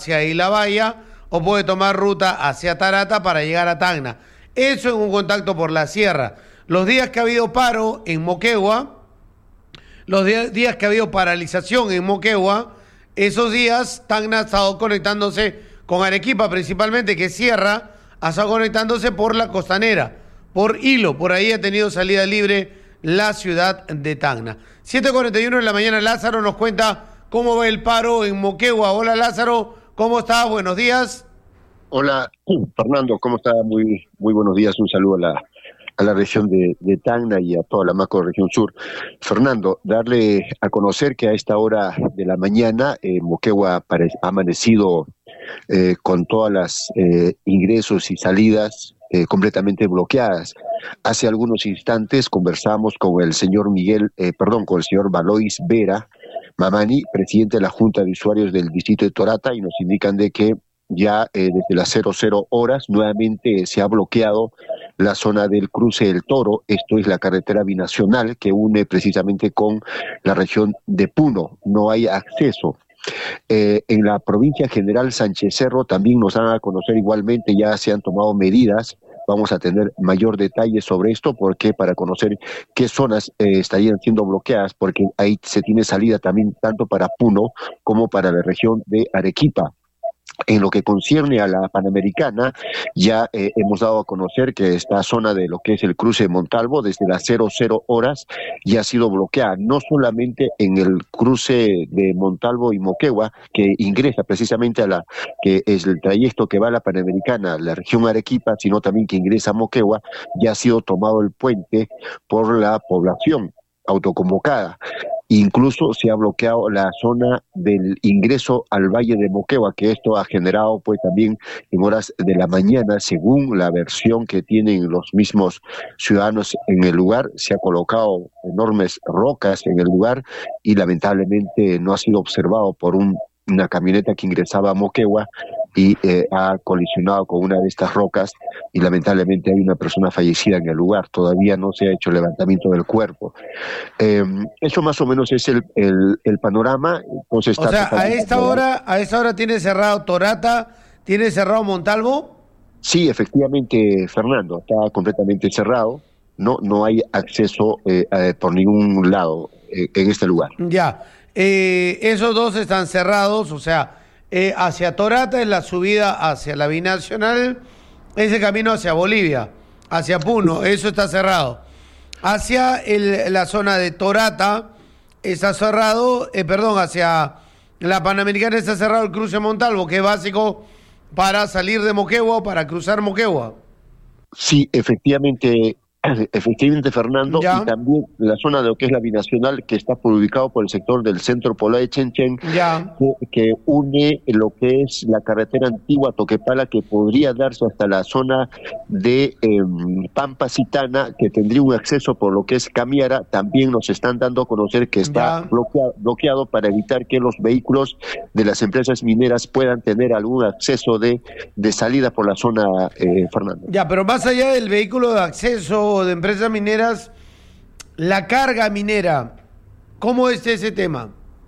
hacia Ilabaya o puede tomar ruta hacia Tarata para llegar a Tacna. Eso en un contacto por la sierra. Los días que ha habido paro en Moquegua, los días que ha habido paralización en Moquegua, esos días Tacna ha estado conectándose con Arequipa principalmente, que cierra, ha estado conectándose por la costanera, por Hilo, por ahí ha tenido salida libre la ciudad de Tacna. 7:41 de la mañana, Lázaro nos cuenta cómo va el paro en Moquegua. Hola Lázaro, ¿cómo estás? Buenos días. Hola Fernando, ¿cómo está? Muy buenos días, un saludo a la región de Tacna y a toda la macro región sur. Fernando, darle a conocer que a esta hora de la mañana Moquegua ha amanecido con todas las ingresos y salidas completamente bloqueadas. Hace algunos instantes conversamos con el señor con el señor Valois Vera Mamani, presidente de la Junta de Usuarios del Distrito de Torata, y nos indican de que ya desde las 00 horas nuevamente se ha bloqueado la zona del cruce del Toro. Esto es la carretera binacional que une precisamente con la región de Puno. No hay acceso. En la provincia general Sánchez Cerro también nos dan a conocer igualmente, ya se han tomado medidas. Vamos a tener mayor detalle sobre esto porque para conocer qué zonas estarían siendo bloqueadas, porque ahí se tiene salida también tanto para Puno como para la región de Arequipa. En lo que concierne a la Panamericana, ya hemos dado a conocer que esta zona de lo que es el cruce de Montalvo, desde las 00 horas, ya ha sido bloqueada, no solamente en el cruce de Montalvo y Moquegua, que ingresa precisamente que es el trayecto que va a la Panamericana, la región Arequipa, sino también que ingresa a Moquegua, ya ha sido tomado el puente por la población autoconvocada. Incluso se ha bloqueado la zona del ingreso al Valle de Moquegua, que esto ha generado pues también en horas de la mañana, según la versión que tienen los mismos ciudadanos en el lugar, se ha colocado enormes rocas en el lugar y lamentablemente no ha sido observado por una camioneta que ingresaba a Moquegua y ha colisionado con una de estas rocas y lamentablemente hay una persona fallecida en el lugar. Todavía no se ha hecho el levantamiento del cuerpo. Eso más o menos es el panorama. Entonces, o sea, a esta hora tiene cerrado Torata, tiene cerrado Montalvo. Sí, efectivamente, Fernando, está completamente cerrado. No hay acceso por ningún lado en este lugar. Ya, esos dos están cerrados, o sea, hacia Torata es la subida hacia la binacional, ese camino hacia Bolivia, hacia Puno, eso está cerrado. Hacia la zona de Torata está cerrado, hacia la Panamericana está cerrado el cruce Montalvo, que es básico para salir de Moquegua o para cruzar Moquegua. Sí, efectivamente, Fernando, ¿Ya? Y también la zona de lo que es la binacional, que está ubicado por el sector del centro poblado de Chenchen, que une lo que es la carretera antigua Toquepala, que podría darse hasta la zona de Pampa Citana, que tendría un acceso por lo que es Camiara. También nos están dando a conocer que está bloqueado para evitar que los vehículos de las empresas mineras puedan tener algún acceso de salida por la zona, Fernando. Ya, pero más allá del vehículo de acceso de empresas mineras, la carga minera, ¿cómo es ese tema?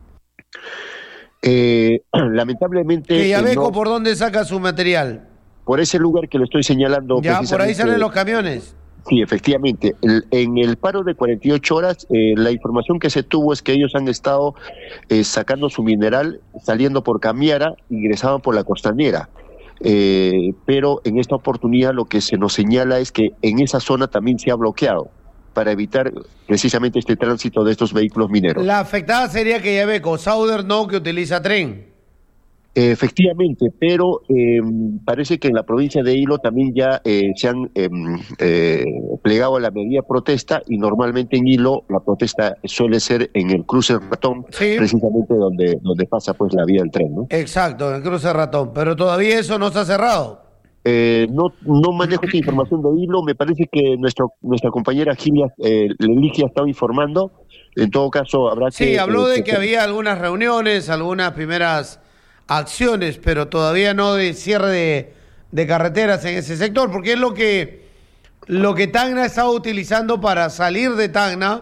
Lamentablemente... Que Yabeco, ¿por dónde saca su material? Por ese lugar que lo estoy señalando. Ya, por ahí salen los camiones. Sí, efectivamente. En el paro de 48 horas, la información que se tuvo es que ellos han estado sacando su mineral, saliendo por Camiara, ingresaban por la costanera. Pero en esta oportunidad lo que se nos señala es que en esa zona también se ha bloqueado para evitar precisamente este tránsito de estos vehículos mineros. La afectada sería que Yabeco, Sauder no, que utiliza tren. Efectivamente, pero parece que en la provincia de Hilo también ya se han plegado a la medida de protesta, y normalmente en Hilo la protesta suele ser en el cruce Ratón, sí, precisamente donde pasa pues la vía del tren, ¿no? Exacto, en el cruce Ratón, pero todavía eso no está cerrado. No manejo esta información de Hilo, me parece que nuestra compañera Ligia estaba informando. En todo caso habrá que... Sí, habló de que había algunas reuniones, algunas primeras acciones, pero todavía no de cierre de carreteras en ese sector, porque es lo que Tacna estaba utilizando para salir de Tacna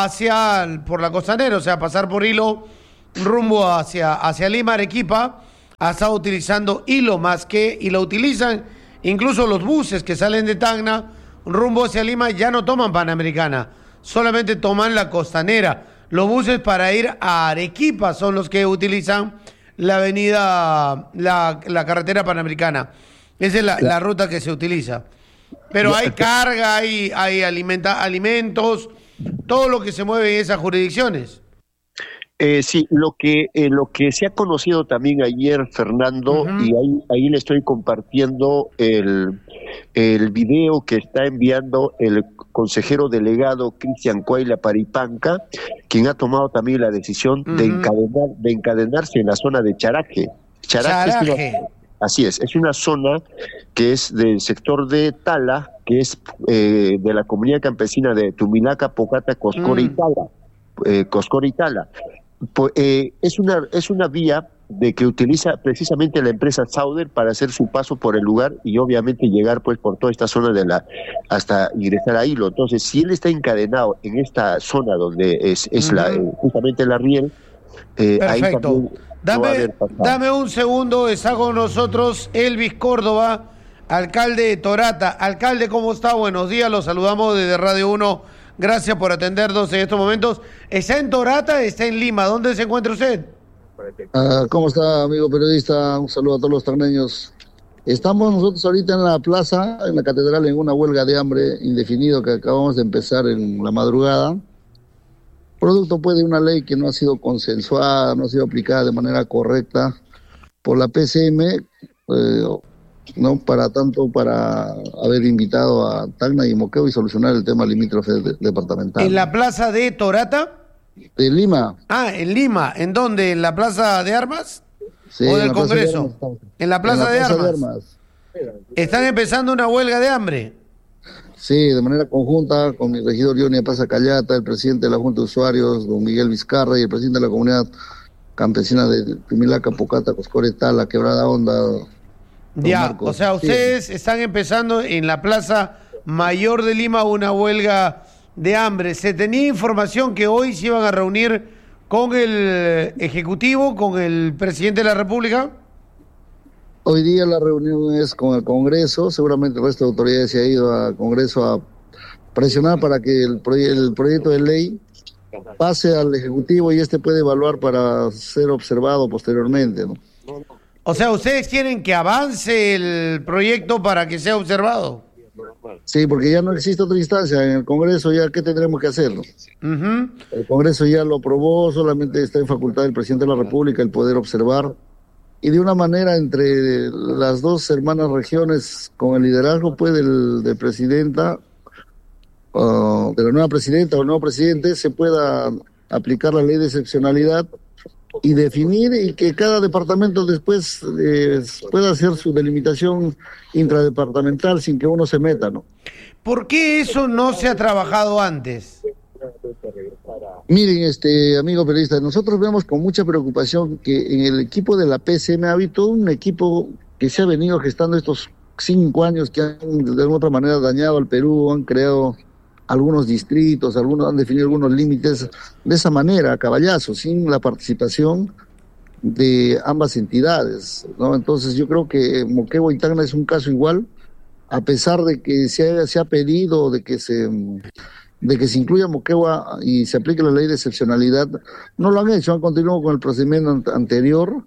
por la costanera, o sea, pasar por Hilo rumbo hacia Lima, Arequipa, ha estado utilizando hilo más que, y lo utilizan incluso los buses que salen de Tacna rumbo hacia Lima, ya no toman Panamericana, solamente toman la costanera. Los buses para ir a Arequipa son los que utilizan la avenida, la carretera Panamericana. Esa es la ruta que se utiliza. Pero hay carga, hay alimentos, todo lo que se mueve en esas jurisdicciones. Sí, lo que se ha conocido también ayer, Fernando, y ahí le estoy compartiendo el video que está enviando el consejero delegado Cristian Cuayla Paripanca, quien ha tomado también la decisión de encadenarse en la zona de Charaje. Así es una zona que es del sector de Tala, que es de la comunidad campesina de Tumilaca, Pocata, Coscora y Tala. Es una vía de que utiliza precisamente la empresa Sauder para hacer su paso por el lugar y obviamente llegar pues por toda esta zona hasta ingresar a Hilo. Entonces, si él está encadenado en esta zona donde es justamente la riel, ahí también dame un segundo, está con nosotros Elvis Córdoba, alcalde de Torata. Alcalde, ¿cómo está? Buenos días, los saludamos desde Radio 1. Gracias por atendernos en estos momentos. ¿Está en Torata? ¿Está en Lima? ¿Dónde se encuentra usted? ¿Cómo está, amigo periodista? Un saludo a todos los tacneños. Estamos nosotros ahorita en la plaza, en la catedral, en una huelga de hambre indefinido que acabamos de empezar en la madrugada. Producto pues de una ley que no ha sido consensuada, no ha sido aplicada de manera correcta por la PCM, no para haber invitado a Tacna y Moquegua y solucionar el tema limítrofe departamental. ¿En la plaza de Torata? De Lima. Ah, en Lima. ¿En dónde? ¿En la plaza de armas? Sí, ¿O del Congreso? En la plaza de armas. ¿Están empezando una huelga de hambre? Sí, de manera conjunta con mi regidor Johnny Paz Callata, el presidente de la Junta de Usuarios, don Miguel Vizcarra, y el presidente de la comunidad campesina de Tumilaca, Pocata, Coscore, Tala, Quebrada Honda. Ya, Marcos. O sea, ustedes están empezando en la Plaza Mayor de Lima una huelga de hambre. ¿Se tenía información que hoy se iban a reunir con el Ejecutivo, con el Presidente de la República? Hoy día la reunión es con el Congreso, seguramente el resto de autoridades se ha ido al Congreso a presionar para que el proyecto de ley pase al Ejecutivo y puede evaluar para ser observado posteriormente, ¿no? O sea, ¿ustedes quieren que avance el proyecto para que sea observado? Sí, porque ya no existe otra instancia. En el Congreso ya, ¿qué tendremos que hacer? El Congreso ya lo aprobó, solamente está en facultad del Presidente de la República el poder observar. Y de una manera entre las dos hermanas regiones, con el liderazgo pues del presidenta, de la nueva presidenta o el nuevo presidente, se pueda aplicar la ley de excepcionalidad y definir y que cada departamento después pueda hacer su delimitación intradepartamental sin que uno se meta, ¿no? ¿Por qué eso no se ha trabajado antes? Miren, amigo periodista, nosotros vemos con mucha preocupación que en el equipo de la PCM ha habido todo un equipo que se ha venido gestando estos 5 años que han de alguna otra manera dañado al Perú, han creado algunos distritos, algunos han definido algunos límites de esa manera, a caballazo, sin la participación de ambas entidades, ¿no? Entonces yo creo que Moquegua y Tacna es un caso igual, a pesar de que se ha pedido de que se incluya Moquegua y se aplique la ley de excepcionalidad, no lo han hecho, han continuado con el procedimiento anterior,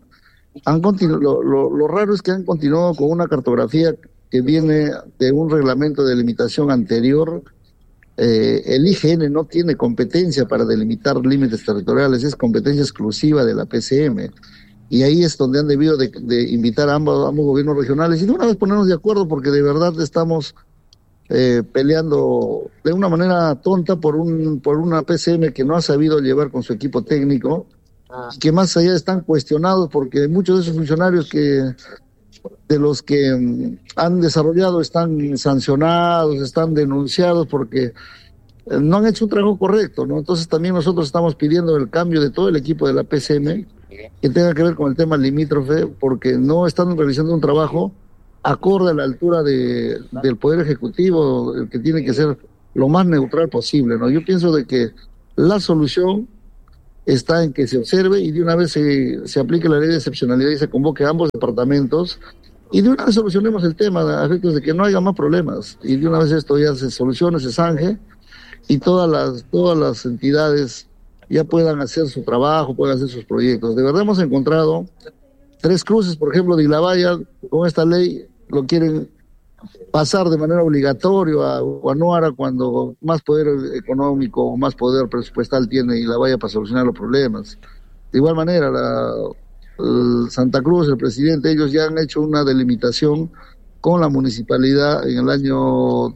lo raro es que han continuado con una cartografía que viene de un reglamento de delimitación anterior. El IGN no tiene competencia para delimitar límites territoriales, es competencia exclusiva de la PCM, y ahí es donde han debido de invitar a ambos gobiernos regionales y de una vez ponernos de acuerdo, porque de verdad estamos peleando de una manera tonta por una PCM que no ha sabido llevar con su equipo técnico, que más allá están cuestionados porque muchos de esos funcionarios de los que han desarrollado están sancionados, están denunciados porque no han hecho un trabajo correcto, ¿no? Entonces también nosotros estamos pidiendo el cambio de todo el equipo de la PCM que tenga que ver con el tema limítrofe, porque no están realizando un trabajo acorde a la altura del Poder Ejecutivo, el que tiene que ser lo más neutral posible, ¿no? Yo pienso de que la solución está en que se observe y de una vez se aplique la ley de excepcionalidad y se convoque a ambos departamentos y de una vez solucionemos el tema a efectos de que no haya más problemas y de una vez esto ya se solucione, se zanje y todas las entidades ya puedan hacer su trabajo, puedan hacer sus proyectos. De verdad hemos encontrado Tres Cruces, por ejemplo, de Ilabaya, con esta ley lo quieren pasar de manera obligatoria a Huanuara cuando más poder económico o más poder presupuestal tiene Ilabaya para solucionar los problemas. De igual manera, Santa Cruz, el presidente, ellos ya han hecho una delimitación con la municipalidad en el año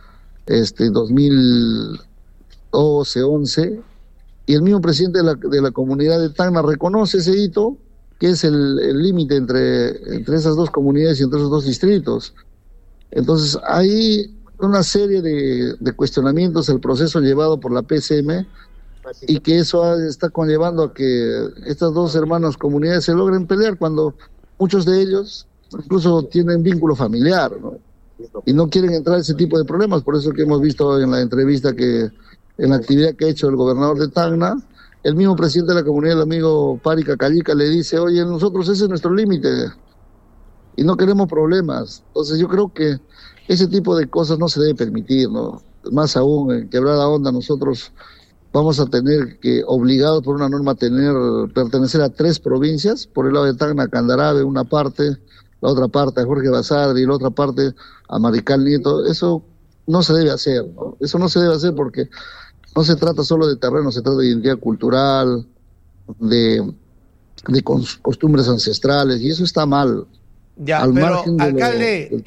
2012-11, y el mismo presidente de la comunidad de Tacna reconoce ese hito, que es el límite entre esas dos comunidades y entre esos dos distritos. Entonces, hay una serie de cuestionamientos al proceso llevado por la PCM y que eso está conllevando a que estas dos hermanas comunidades se logren pelear cuando muchos de ellos incluso tienen vínculo familiar, ¿no? Y no quieren entrar en ese tipo de problemas. Por eso que hemos visto en la entrevista en la actividad que ha hecho el gobernador de Tacna, el mismo presidente de la comunidad, el amigo Párica Callica, le dice, oye, nosotros ese es nuestro límite y no queremos problemas. Entonces yo creo que ese tipo de cosas no se debe permitir, ¿no? Más aún, en Quebrada Honda nosotros vamos a tener que, obligados por una norma, pertenecer a 3 provincias, por el lado de Tacna, Candarave, una parte, la otra parte a Jorge Basadre y la otra parte a Marical Nieto. Eso no se debe hacer, ¿no? Eso no se debe hacer porque no se trata solo de terreno, se trata de identidad cultural, de costumbres ancestrales, y eso está mal. Ya, pero alcalde,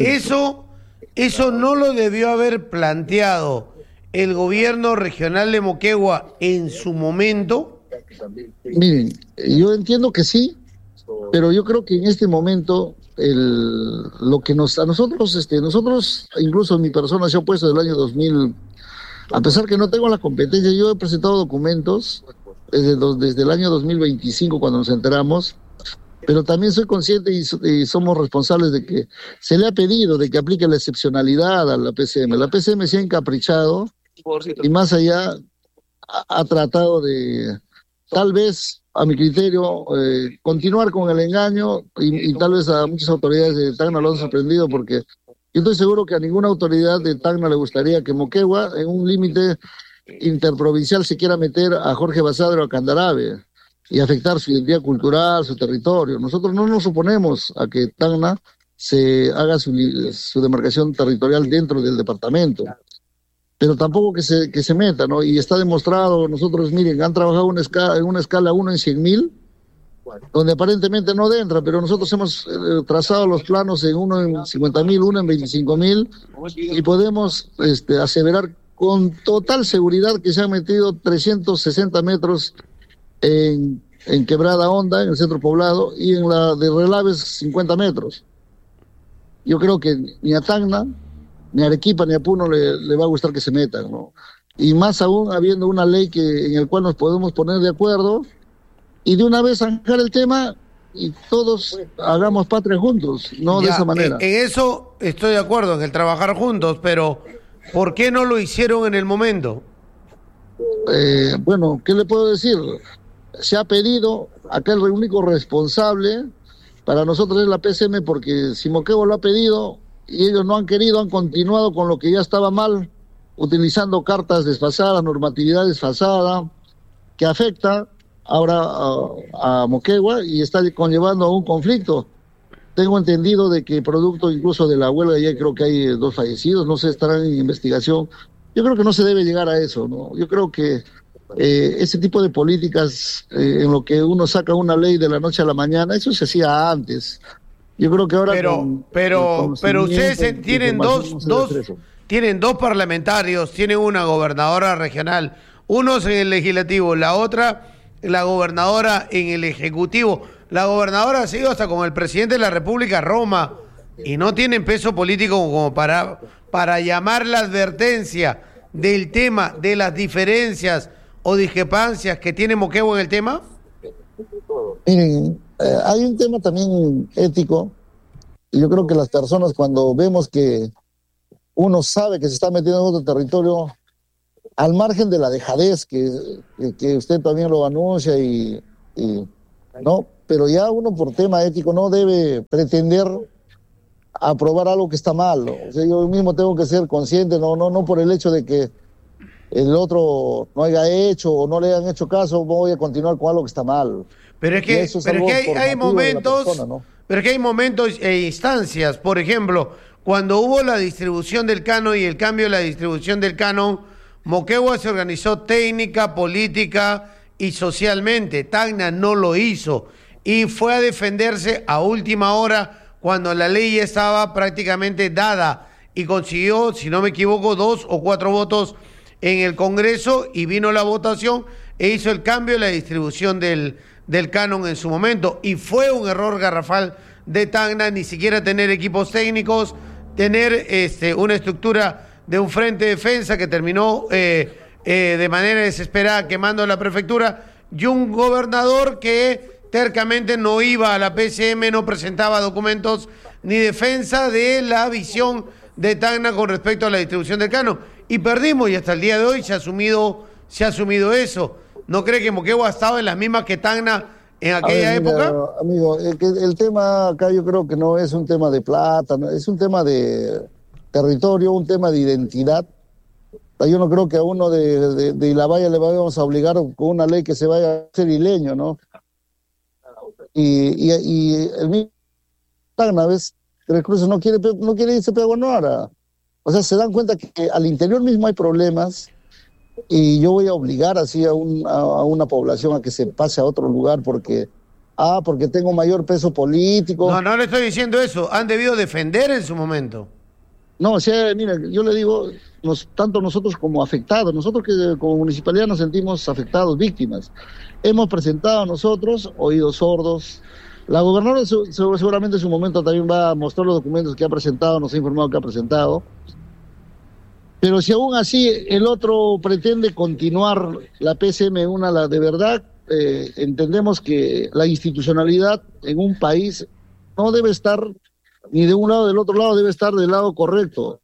eso no lo debió haber planteado el gobierno regional de Moquegua en su momento. Miren, yo entiendo que sí, pero yo creo que en este momento lo que a nosotros, incluso mi persona se ha opuesto desde el año 2000, a pesar que no tengo la competencia. Yo he presentado documentos desde el año 2025 cuando nos enteramos, pero también soy consciente y somos responsables de que se le ha pedido de que aplique la excepcionalidad a la PCM. La PCM se ha encaprichado y más allá ha tratado de, tal vez, a mi criterio, continuar con el engaño y tal vez a muchas autoridades de Tacna lo han sorprendido, porque yo estoy seguro que a ninguna autoridad de Tacna le gustaría que Moquegua, en un límite interprovincial, se quiera meter a Jorge Basadre o a Candarave y afectar su identidad cultural, su territorio. Nosotros no nos oponemos a que Tacna se haga su demarcación territorial dentro del departamento, pero tampoco que se meta, ¿no? Y está demostrado, nosotros, miren, han trabajado en una escala 1 en 100.000, donde aparentemente no entra, pero nosotros hemos trazado los planos en 1 en 50.000, 1 en 25.000, y podemos aseverar con total seguridad que se han metido 360 metros en Quebrada Honda, en el centro poblado, y en la de Relaves 50 metros. Yo creo que ni a Tacna, ni a Arequipa, ni a Puno le va a gustar que se metan, ¿no? Y más aún habiendo una ley en el cual nos podemos poner de acuerdo y de una vez zanjar el tema y todos hagamos patria juntos, no de esa manera. En eso estoy de acuerdo, en el trabajar juntos, pero ¿por qué no lo hicieron en el momento? Bueno, ¿qué le puedo decir? Se ha pedido, acá el único responsable para nosotros es la PCM, porque si Moquegua lo ha pedido y ellos no han querido, han continuado con lo que ya estaba mal, utilizando cartas desfasadas, normatividad desfasada, que afecta ahora a Moquegua y está conllevando a un conflicto. Tengo entendido de que producto incluso de la huelga ya creo que hay 2 fallecidos, no sé, estarán en investigación. Yo creo que no se debe llegar a eso, ¿no? Yo creo que ese tipo de políticas, en lo que uno saca una ley de la noche a la mañana, eso se hacía antes. Yo creo que ahora... Pero ustedes tienen dos parlamentarios, tienen una gobernadora regional, unos en el legislativo, la otra, la gobernadora en el ejecutivo. La gobernadora ha sido hasta con el presidente de la República, Roma, y no tienen peso político como para llamar la advertencia del tema de las diferencias o discrepancias que tiene Moquegua en el tema. Miren, hay un tema también ético, y yo creo que las personas, cuando vemos que uno sabe que se está metiendo en otro territorio, al margen de la dejadez que usted también lo anuncia no, pero ya uno por tema ético no debe pretender aprobar algo que está mal, ¿no? O sea, yo mismo tengo que ser consciente, no por el hecho de que el otro no haya hecho o no le hayan hecho caso, voy a continuar con algo que está mal. Pero es que, hay momentos, persona, ¿no? pero es que hay momentos e instancias. Por ejemplo, cuando hubo la distribución del canon y el cambio de la distribución del canon, Moquegua se organizó técnica, política y socialmente. Tacna no lo hizo y fue a defenderse a última hora cuando la ley ya estaba prácticamente dada y consiguió, si no me equivoco, 2 o 4 votos en el Congreso y vino la votación e hizo el cambio de la distribución del canon en su momento. Y fue un error garrafal de Tacna ni siquiera tener equipos técnicos, tener una estructura de un frente de defensa que terminó de manera desesperada quemando la prefectura y un gobernador que tercamente no iba a la PCM, no presentaba documentos ni defensa de la visión de Tacna con respecto a la distribución del canon. Y perdimos y hasta el día de hoy se ha asumido eso. ¿No cree que Moquegua ha estado en las mismas que Tacna en aquella época? Amigo, el tema acá yo creo que no es un tema de plata, ¿no? Es un tema de territorio, un tema de identidad. Yo no creo que a uno de Ilabaya le vayamos a obligar con una ley que se vaya a ser ileño, ¿no? Y el mismo Tacna, ¿ves? Tres Cruces no quiere irse a Guanuara. O sea, se dan cuenta que al interior mismo hay problemas y yo voy a obligar así a una población a que se pase a otro lugar porque tengo mayor peso político. No le estoy diciendo eso. Han debido defender en su momento. No, o sea, mira, yo le digo, tanto nosotros como afectados, nosotros que como municipalidad nos sentimos afectados, víctimas. Hemos presentado nosotros oídos sordos. La gobernadora seguramente en su momento también va a mostrar los documentos que ha presentado, nos ha informado que ha presentado. Pero si aún así el otro pretende continuar la PCM, de verdad, entendemos que la institucionalidad en un país no debe estar ni de un lado ni del otro lado, debe estar del lado correcto.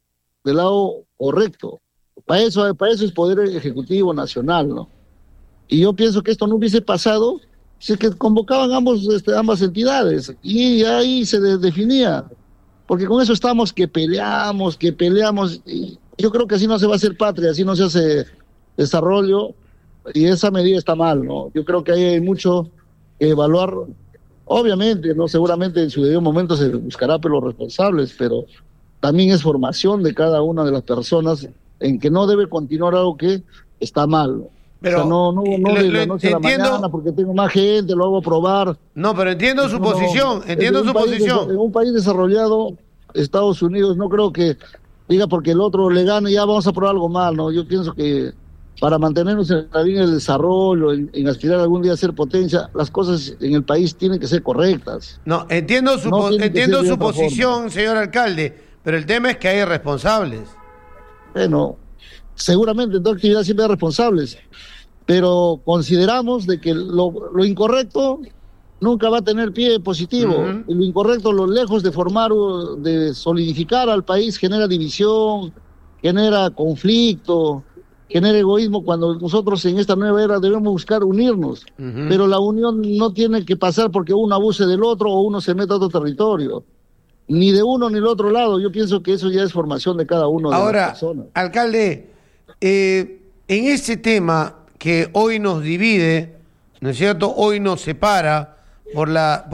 Para eso es Poder Ejecutivo Nacional, ¿no? Y yo pienso que esto no hubiese pasado si es que convocaban ambas entidades y ahí se definía. Porque con eso estamos que peleamos. Y yo creo que así no se va a hacer patria, así no se hace desarrollo y esa medida está mal, ¿no? Yo creo que ahí hay mucho que evaluar. Obviamente, ¿no? Seguramente en su debido momento se buscará por los responsables, pero también es formación de cada una de las personas en que no debe continuar algo que está mal, ¿no? Pero, o sea, no de la noche a la mañana porque tengo más gente, lo hago probar. No, pero entiendo su posición, En un país desarrollado, Estados Unidos, no creo que diga porque el otro le gane ya vamos a probar algo mal, ¿no? Yo pienso que para mantenernos en la línea del desarrollo, en aspirar algún día a ser potencia, las cosas en el país tienen que ser correctas. No, entiendo su posición, señor alcalde, pero el tema es que hay responsables. Bueno, seguramente en toda actividad siempre hay responsables, pero consideramos de que lo incorrecto nunca va a tener pie positivo. Y lo incorrecto, lo lejos de solidificar al país, genera división, genera conflicto, genera egoísmo, cuando nosotros en esta nueva era debemos buscar unirnos. Pero la unión no tiene que pasar porque uno abuse del otro o uno se meta a otro territorio. Ni de uno ni del otro lado. Yo pienso que eso ya es formación de cada uno de las personas. Ahora, alcalde, en este tema que hoy nos divide, ¿no es cierto? Hoy nos separa por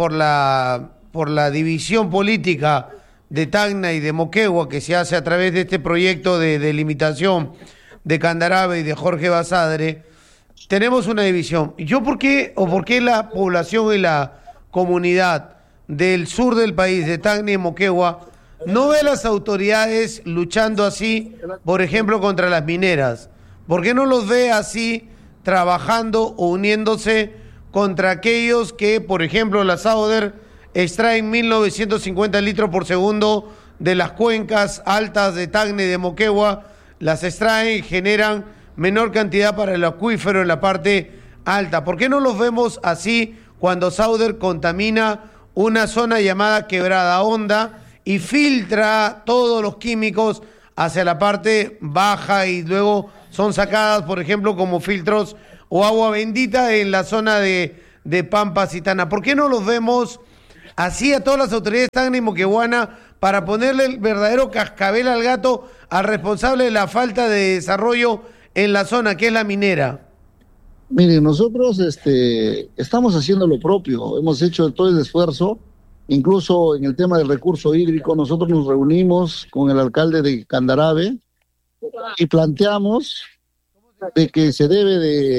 la división política de Tacna y de Moquegua que se hace a través de este proyecto de delimitación de Candarave y de Jorge Basadre. Tenemos una división. ¿Por qué la población y la comunidad del sur del país, de Tacna y Moquegua, no ve a las autoridades luchando así, por ejemplo, contra las mineras? ¿Por qué no los ve así trabajando o uniéndose contra aquellos que, por ejemplo, la Sauder extraen 1950 litros por segundo de las cuencas altas de Tacna y de Moquegua, las extraen y generan menor cantidad para el acuífero en la parte alta? ¿Por qué no los vemos así cuando Sauder contamina una zona llamada Quebrada Honda y filtra todos los químicos hacia la parte baja y luego son sacadas, por ejemplo, como filtros o agua bendita en la zona de Pampas y Tacna. ¿Por qué no los vemos así a todas las autoridades de Tacna y Moquegua para ponerle el verdadero cascabel al gato al responsable de la falta de desarrollo en la zona, que es la minera? Miren, nosotros estamos haciendo lo propio, hemos hecho todo el esfuerzo, incluso en el tema del recurso hídrico. Nosotros nos reunimos con el alcalde de Candarave y planteamos de que se debe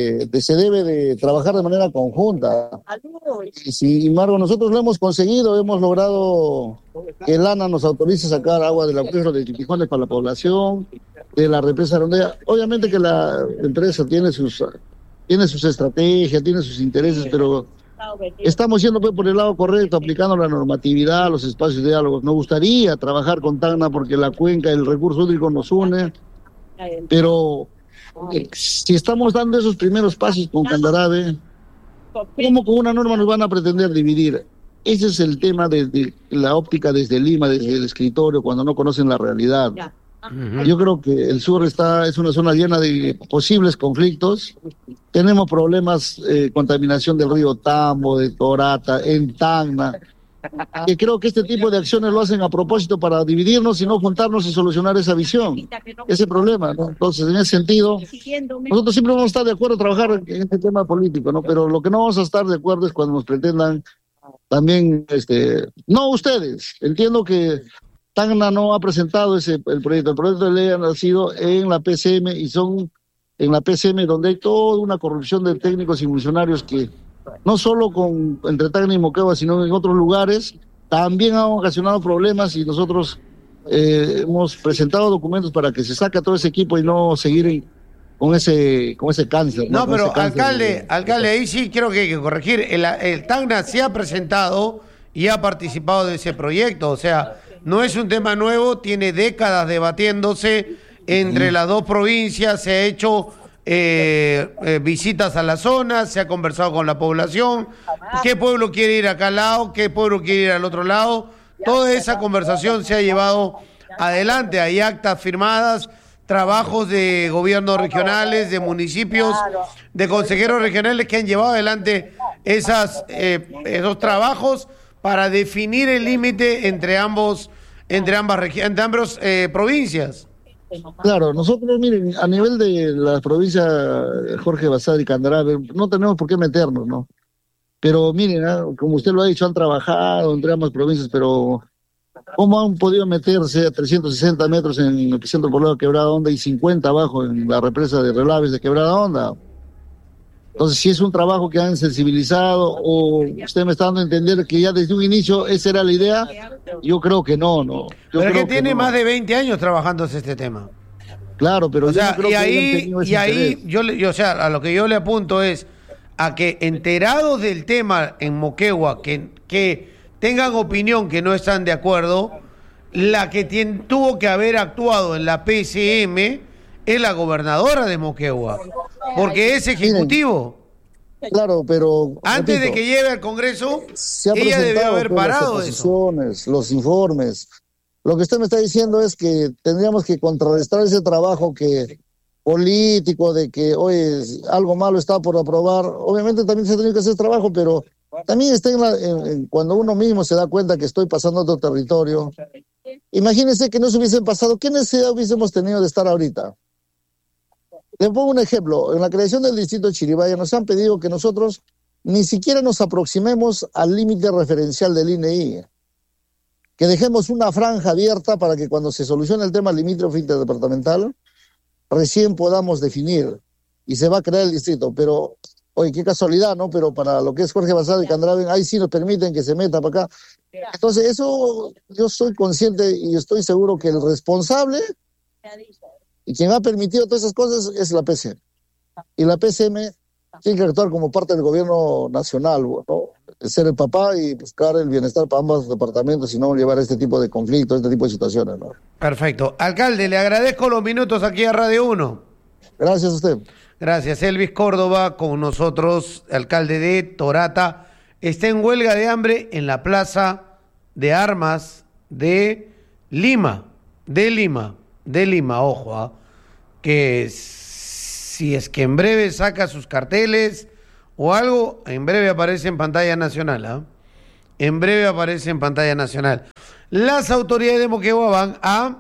de trabajar de manera conjunta. Y sin embargo, nosotros lo hemos conseguido, hemos logrado que el ANA nos autorice sacar agua del acuífero de Tipijones para la población, de la represa Rondella. Obviamente que la empresa tiene sus estrategias, tiene sus intereses, pero estamos yendo por el lado correcto, aplicando la normatividad, los espacios de diálogo. Nos gustaría trabajar con Tacna porque la cuenca, el recurso hídrico nos une, pero si estamos dando esos primeros pasos con Candarave, ¿cómo con una norma nos van a pretender dividir? Ese es el tema de la óptica desde Lima, desde el escritorio, cuando no conocen la realidad. Yo creo que el sur es una zona llena de posibles conflictos. Tenemos problemas, contaminación del río Tambo, de Torata, en Tacna, que creo que este tipo de acciones lo hacen a propósito para dividirnos y no juntarnos y solucionar esa visión, ese problema, ¿no? Entonces, en ese sentido, nosotros siempre vamos a estar de acuerdo a trabajar en este tema político, ¿no? Pero lo que no vamos a estar de acuerdo es cuando nos pretendan también, no ustedes, entiendo que Tacna no ha presentado el proyecto de ley ha nacido en la PCM y son en la PCM donde hay toda una corrupción de técnicos y funcionarios que no solo entre Tacna y Moquegua, sino en otros lugares, también han ocasionado problemas y nosotros hemos presentado documentos para que se saque a todo ese equipo y no seguir con ese cáncer. No, pero cáncer alcalde, ahí sí creo que hay que corregir. El Tacna se ha presentado y ha participado de ese proyecto, o sea, no es un tema nuevo, tiene décadas debatiéndose entre las dos provincias, se ha hecho visitas a la zona, se ha conversado con la población, qué pueblo quiere ir acá al lado, qué pueblo quiere ir al otro lado. Toda esa conversación se ha llevado adelante, hay actas firmadas, trabajos de gobiernos regionales, de municipios, de consejeros regionales que han llevado adelante esos trabajos para definir el límite entre ambas provincias. Claro, nosotros, miren, a nivel de la provincia Jorge Basadre y Candarave, no tenemos por qué meternos, ¿no? Pero miren, como usted lo ha dicho, han trabajado entre ambas provincias, pero ¿cómo han podido meterse a 360 metros en el centro poblado de Quebrada Honda y 50 abajo en la represa de Relaves de Quebrada Honda? Entonces, si es un trabajo que han sensibilizado o usted me está dando a entender que ya desde un inicio esa era la idea, yo creo que no. Pero es que tiene más de 20 años trabajándose este tema. Claro, pero o sea, yo no creo y ahí o sea, a lo que yo le apunto es a que enterados del tema en Moquegua, que tengan opinión que no están de acuerdo, la que tuvo que haber actuado en la PCM es la gobernadora de Moquegua, porque es ejecutivo. Claro, pero antes de que lleve al Congreso, ella debió haber parado eso. Los informes. Lo que usted me está diciendo es que tendríamos que contrarrestar ese trabajo político de que hoy algo malo está por aprobar. Obviamente también se tiene que hacer trabajo, pero también está cuando uno mismo se da cuenta que estoy pasando a otro territorio. Imagínense que no se hubiesen pasado, ¿qué necesidad hubiésemos tenido de estar ahorita? Le pongo un ejemplo. En la creación del distrito de Chiribaya nos han pedido que nosotros ni siquiera nos aproximemos al límite referencial del INEI, que dejemos una franja abierta para que cuando se solucione el tema limítrofe interdepartamental recién podamos definir y se va a crear el distrito. Pero, oye, qué casualidad, ¿no? Pero para lo que es Jorge Basadre y Candarave, ahí sí nos permiten que se meta para acá. Entonces, eso yo soy consciente y estoy seguro que el responsable y quien ha permitido todas esas cosas es la PCM. Y la PCM tiene que actuar como parte del gobierno nacional, ¿no? Ser el papá y buscar el bienestar para ambos departamentos y no llevar este tipo de conflictos, este tipo de situaciones, ¿no? Perfecto. Alcalde, le agradezco los minutos aquí a Radio 1. Gracias a usted. Gracias. Elvis Córdoba con nosotros, alcalde de Torata. Está en huelga de hambre en la Plaza de Armas de Lima. De Lima, ojo, que si es que en breve saca sus carteles o algo, en breve aparece en pantalla nacional, ¿ah? En breve aparece en pantalla nacional. Las autoridades de Moquegua van a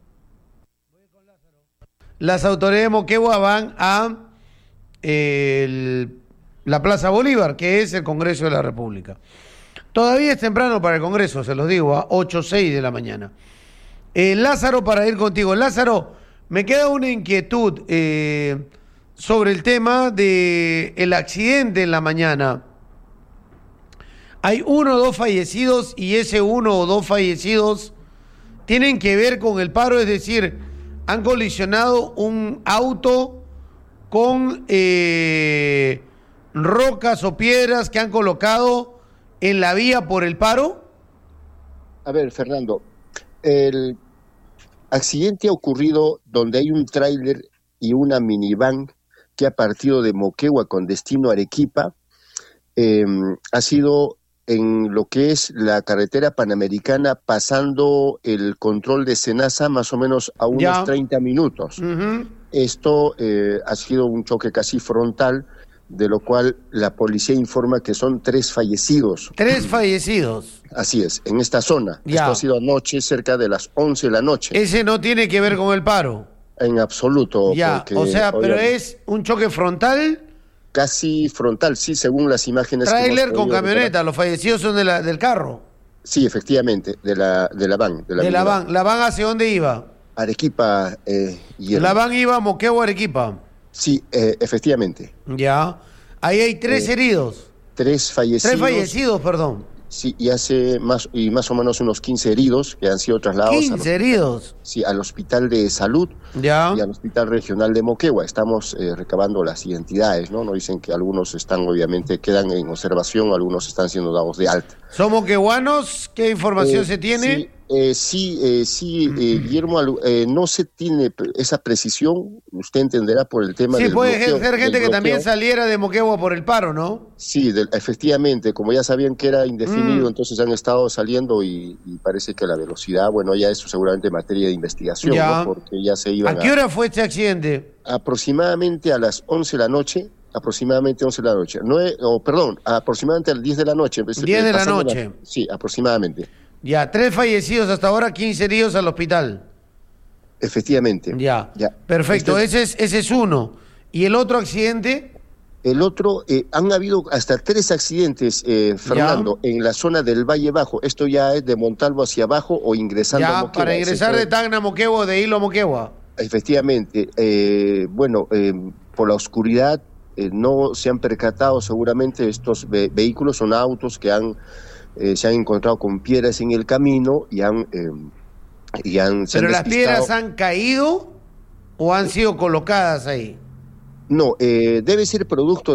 la Plaza Bolívar, que es el Congreso de la República. Todavía es temprano para el Congreso, se los digo, a 8:06 de la mañana. Lázaro, para ir contigo. Lázaro, me queda una inquietud sobre el tema del accidente en la mañana. Hay 1 o 2 fallecidos y ese 1 o 2 fallecidos tienen que ver con el paro, es decir, han colisionado un auto con rocas o piedras que han colocado en la vía por el paro. A ver, Fernando, el accidente ha ocurrido donde hay un tráiler y una minivan que ha partido de Moquegua con destino a Arequipa. Ha sido en lo que es la carretera panamericana, pasando el control de Senasa más o menos a unos 30 minutos. Uh-huh. Esto ha sido un choque casi frontal, de lo cual la policía informa que son 3 fallecidos. 3 fallecidos. Así es, en esta zona. Ya. Esto ha sido anoche, cerca de las 11 de la noche. Ese no tiene que ver con el paro. En absoluto. Ya, porque, o sea, pero es un choque frontal. Casi frontal, sí, según las imágenes. Tráiler con camioneta, los fallecidos son del carro. Sí, efectivamente, de la van. De la van. ¿La van hacia dónde iba? Arequipa. La van iba a Moquegua, Arequipa. Sí, efectivamente. Ya. Ahí hay 3 heridos. 3 fallecidos. 3 fallecidos, perdón. Sí, y más o menos unos 15 heridos que han sido trasladados 15 heridos. Sí, al Hospital de Salud y al Hospital Regional de Moquegua. Estamos recabando las identidades, ¿no? Nos dicen que algunos quedan en observación, algunos están siendo dados de alta. ¿Son moqueguanos? ¿Qué información se tiene? Guillermo, no se tiene esa precisión, usted entenderá por el tema del puede bloqueo, ser gente que también saliera de Moquegua por el paro, ¿no? Sí, efectivamente, como ya sabían que era indefinido, entonces han estado saliendo y parece que la velocidad, bueno, ya eso seguramente materia de investigación, ¿no? Porque ya se iban ¿A qué hora fue este accidente? Aproximadamente a las 11 de la noche. Aproximadamente a las 10 de la noche. 10 de la noche. Sí, aproximadamente. Ya, 3 fallecidos hasta ahora, 15 heridos al hospital. Efectivamente. Ya. Perfecto, ese es uno. ¿Y el otro accidente? El otro, han habido hasta 3 accidentes, Fernando, en la zona del Valle Bajo. Esto ya es de Montalvo hacia abajo o ingresando a Moquegua. Para ingresar de Tacna a Moquegua o de Hilo a Moquegua. Efectivamente. Por la oscuridad no se han percatado seguramente estos vehículos, son autos que se han encontrado con piedras en el camino y ¿Pero las piedras han caído o han sido colocadas ahí? No, debe ser producto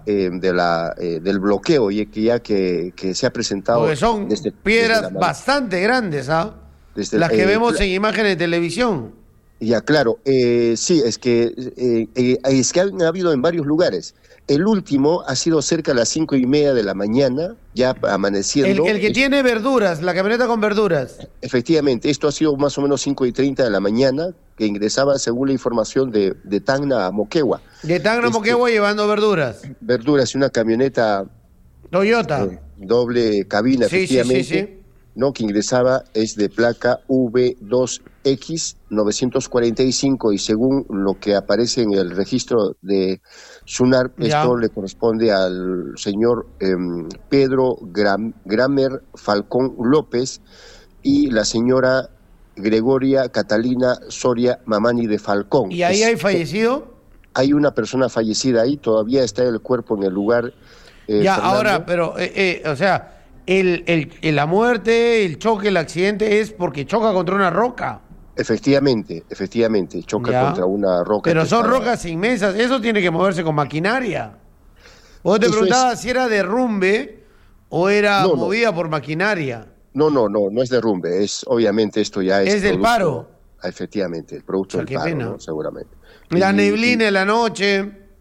del bloqueo que se ha presentado. Porque son piedras bastante grandes, ¿ah? Las que vemos en imágenes de televisión. Ya, claro. Sí, es que han habido en varios lugares. El último ha sido cerca a las 5:30 de la mañana, ya amaneciendo. El que tiene verduras, la camioneta con verduras. Efectivamente, esto ha sido más o menos 5:30 de la mañana, que ingresaba, según la información, de Tacna a Moquegua. De Tacna a Moquegua llevando verduras. Verduras y una camioneta Toyota. Doble cabina, efectivamente. Sí. No, que ingresaba es de placa V2X 945 y según lo que aparece en el registro de SUNAR, esto le corresponde al señor Pedro Gramer Falcón López y la señora Gregoria Catalina Soria Mamani de Falcón. ¿Y ahí hay fallecido? Hay una persona fallecida ahí, todavía está el cuerpo en el lugar. Fernando. Ahora, pero, o sea... la muerte, el choque, el accidente es porque choca contra una roca. Efectivamente, choca contra una roca. Pero son rocas inmensas, eso tiene que moverse con maquinaria. Vos te preguntabas si era derrumbe o era movida por maquinaria. No es derrumbe, obviamente esto ya es... ¿Es del paro? Efectivamente, el producto del paro, ¿no? Seguramente. La neblina en la noche...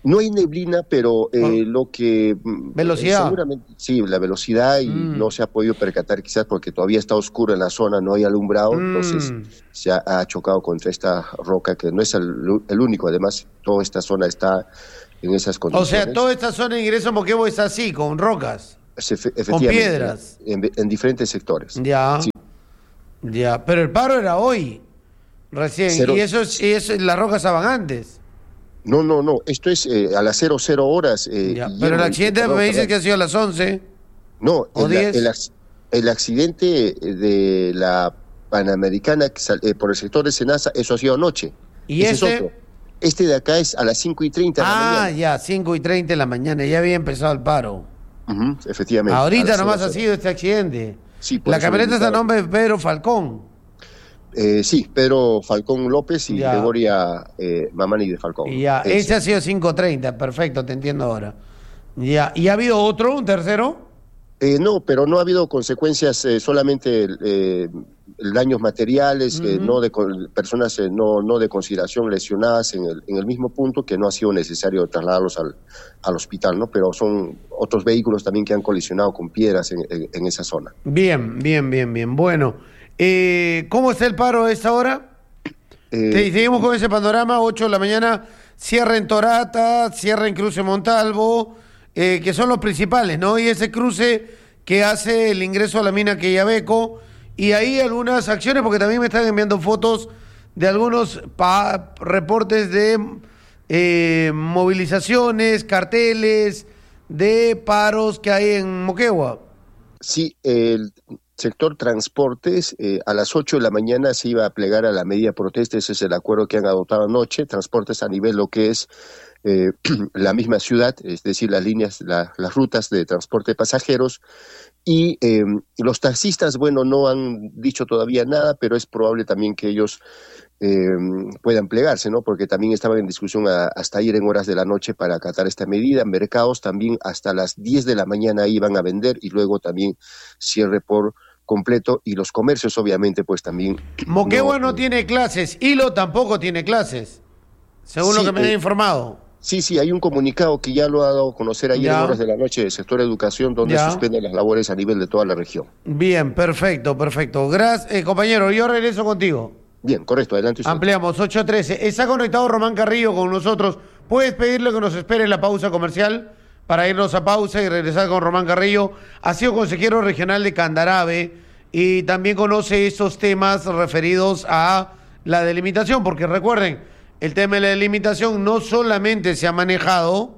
No hay neblina, pero lo que... ¿Velocidad? Seguramente, sí, la velocidad y no se ha podido percatar quizás porque todavía está oscuro en la zona, no hay alumbrado, entonces se ha chocado contra esta roca que no es el único, además toda esta zona está en esas condiciones. O sea, toda esta zona de ingreso a Moquegua es así, con rocas, con piedras. En diferentes sectores. Ya, sí. Ya, pero el paro era hoy, recién, y eso las rocas estaban antes. No, esto es a las 00 horas. Pero el accidente me dices que ha sido a las 11. No, el accidente de la Panamericana por el sector de Senasa, eso ha sido anoche. ¿Y ese es otro? Este de acá es a las 5:30 de la mañana. Ya, 5:30 de la mañana, ya había empezado el paro. Efectivamente. Ahorita nomás ha sido este accidente. Sí, la camioneta está a nombre de Pedro Falcón. Sí, Pedro Falcón López y Gregoria Mamani de Falcón. Ya, ese ha sido 5:30, perfecto, te entiendo ahora. Ya, ¿y ha habido otro, un tercero? No, pero no ha habido consecuencias, solamente daños materiales, no de personas no de consideración lesionadas en el mismo punto, que no ha sido necesario trasladarlos al hospital, ¿no? Pero son otros vehículos también que han colisionado con piedras en esa zona. Bien. Bueno, ¿cómo está el paro a esta hora? Seguimos con ese panorama, 8 de la mañana, cierre en Torata, cierre en Cruce Montalvo, que son los principales, ¿no? Y ese cruce que hace el ingreso a la mina Quellaveco, y ahí algunas acciones, porque también me están enviando fotos de algunos reportes de movilizaciones, carteles, de paros que hay en Moquegua. Sí, el sector transportes, a las 8 de la mañana se iba a plegar a la medida protesta, ese es el acuerdo que han adoptado anoche, transportes a nivel lo que es la misma ciudad, es decir, las líneas, las rutas de transporte de pasajeros, y los taxistas, bueno, no han dicho todavía nada, pero es probable también que ellos puedan plegarse, ¿no? Porque también estaban en discusión hasta ayer en horas de la noche para acatar esta medida. Mercados también hasta las 10 de la mañana iban a vender y luego también cierre por completo, y los comercios obviamente pues también... Moquegua no tiene clases, Hilo tampoco tiene clases, según lo que me han informado. Sí, hay un comunicado que ya lo ha dado a conocer ayer en horas de la noche del sector educación, donde suspende las labores a nivel de toda la región. Bien, perfecto. Gracias, compañero, yo regreso contigo. Bien, correcto, adelante usted. Ampliamos, 8:13. Está conectado Román Carrillo con nosotros. ¿Puedes pedirle que nos espere en la pausa comercial para irnos a pausa y regresar con Román Carrillo? Ha sido consejero regional de Candarave y también conoce estos temas referidos a la delimitación, porque recuerden, el tema de la delimitación no solamente se ha manejado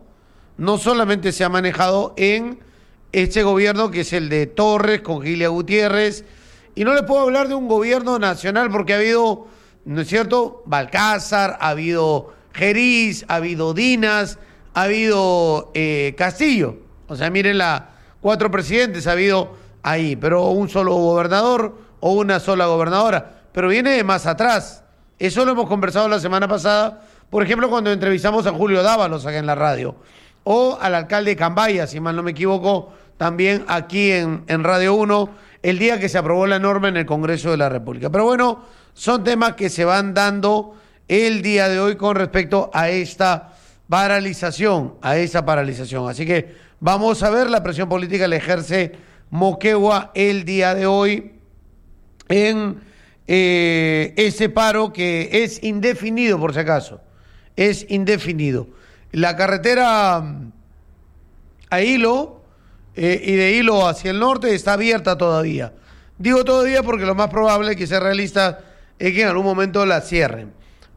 en este gobierno que es el de Torres con Gilia Gutiérrez, y no le puedo hablar de un gobierno nacional porque ha habido, ¿no es cierto?, Balcázar, ha habido Geriz, ha habido Dinas, ha habido Castillo. O sea, miren 4 presidentes ha habido ahí, pero un solo gobernador o una sola gobernadora. Pero viene de más atrás. Eso lo hemos conversado la semana pasada, por ejemplo, cuando entrevistamos a Julio Dávalos acá en la radio, o al alcalde de Cambaya, si mal no me equivoco, también aquí en Radio 1, el día que se aprobó la norma en el Congreso de la República. Pero bueno, son temas que se van dando el día de hoy con respecto a esta paralización, Así que vamos a ver, la presión política la ejerce Moquegua el día de hoy en ese paro que es indefinido, por si acaso. Es indefinido. La carretera a Hilo y de Hilo hacia el norte está abierta todavía. Digo todavía porque lo más probable es que sea realista es que en algún momento la cierren.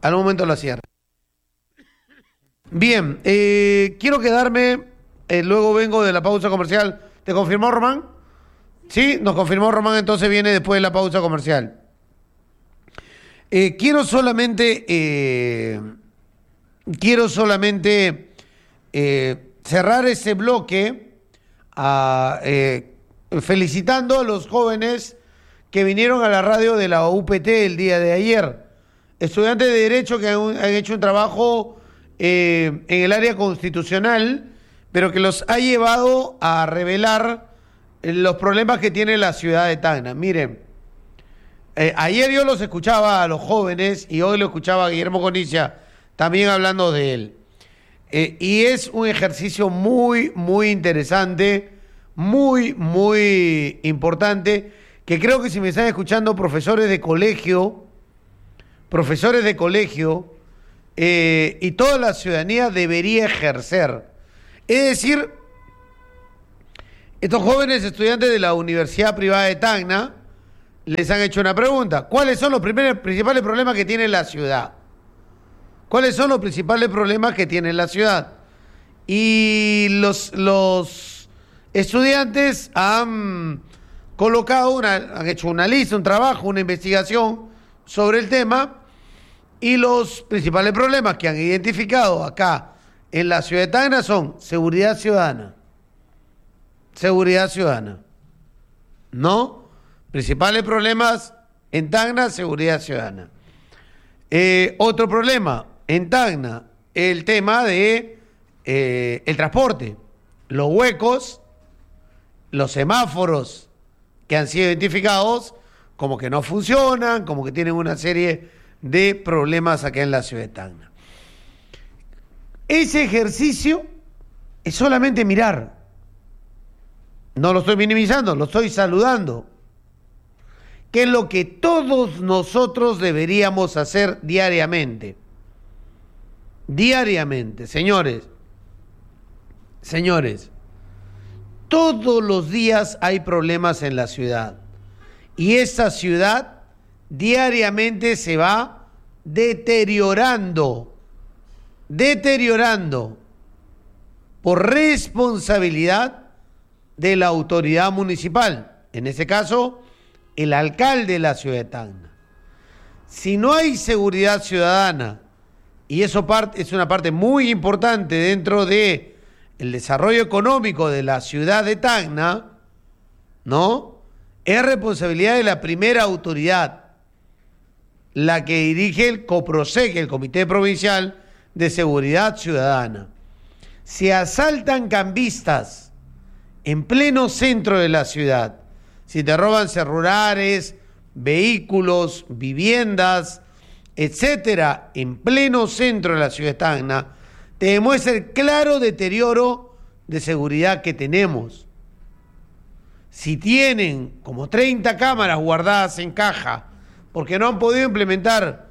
Bien, quiero quedarme, luego vengo de la pausa comercial. ¿Te confirmó Román? Sí, nos confirmó Román, entonces viene después de la pausa comercial. Quiero solamente cerrar ese bloque felicitando a los jóvenes que vinieron a la radio de la UPT el día de ayer. Estudiantes de Derecho que han hecho un trabajo en el área constitucional, pero que los ha llevado a revelar los problemas que tiene la ciudad de Tacna. Miren, ayer yo los escuchaba a los jóvenes y hoy lo escuchaba a Guillermo Conicia también hablando de él. Y es un ejercicio muy, muy interesante, muy, muy importante, que creo que si me están escuchando profesores de colegio, y toda la ciudadanía debería ejercer. Es decir, estos jóvenes estudiantes de la Universidad Privada de Tacna les han hecho una pregunta. ¿Cuáles son los principales problemas que tiene la ciudad? ¿Cuáles son los principales problemas que tiene la ciudad? Y los estudiantes han hecho una lista, un trabajo, una investigación sobre el tema, y los principales problemas que han identificado acá en la ciudad de Tacna son seguridad ciudadana. Seguridad ciudadana. ¿No? Principales problemas en Tacna, seguridad ciudadana. Otro problema en Tacna, el tema de el transporte, los huecos, los semáforos que han sido identificados como que no funcionan, como que tienen una serie de problemas acá en la ciudad de Tacna. Ese ejercicio es solamente mirar. No lo estoy minimizando, lo estoy saludando. ¿Qué es lo que todos nosotros deberíamos hacer diariamente? Diariamente, señores. Señores, todos los días hay problemas en la ciudad. Y esa ciudad diariamente se va deteriorando por responsabilidad de la autoridad municipal, en ese caso, el alcalde de la ciudad de Tacna. Si no hay seguridad ciudadana, y eso es una parte muy importante dentro de el desarrollo económico de la ciudad de Tacna, ¿no? Es responsabilidad de la primera autoridad, la que dirige el COPROSEC, el Comité Provincial de Seguridad Ciudadana. Se asaltan cambistas en pleno centro de la ciudad. Si te roban celulares, vehículos, viviendas, etcétera, en pleno centro de la ciudad de Tacna, te demuestra el claro deterioro de seguridad que tenemos. Si tienen como 30 cámaras guardadas en caja, porque no han podido implementar